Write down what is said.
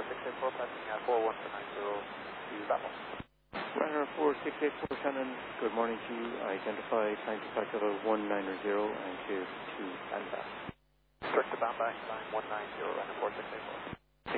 4684, passing 4190 to Bravo. Runner 4684 Shannon, good morning to you. Identify time departure level 190 and clear to Alpha. Direct to bound by 9190, runner 4684.